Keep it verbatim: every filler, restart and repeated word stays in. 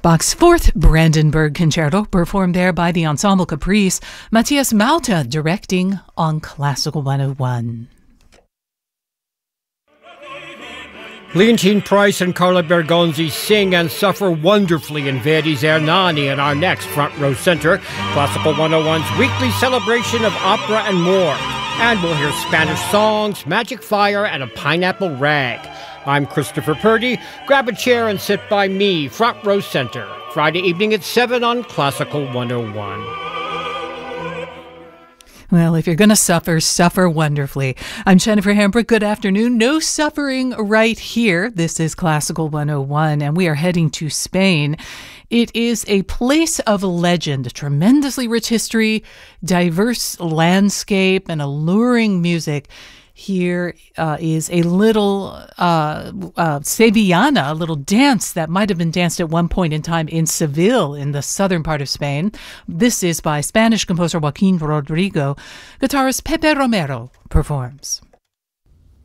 Bach's Fourth Brandenburg Concerto, performed there by the Ensemble Caprice. Matthias Malta directing on Classical one oh one. Leontine Price and Carla Bergonzi sing and suffer wonderfully in Verdi's Ernani in our next Front Row Center, Classical one oh one's weekly celebration of opera and more. And we'll hear Spanish songs, Magic Fire, and a Pineapple Rag. I'm Christopher Purdy. Grab a chair and sit by me, Front Row Center, Friday evening at seven on Classical one oh one. Well, if you're going to suffer, suffer wonderfully. I'm Jennifer Hambrook. Good afternoon. No suffering right here. This is Classical one oh one, and we are heading to Spain. It is a place of legend, tremendously rich history, diverse landscape, and alluring music. Here uh, is a little uh, uh, Sevillana, a little dance that might have been danced at one point in time in Seville in the southern part of Spain. This is by Spanish composer Joaquin Rodrigo. Guitarist Pepe Romero performs.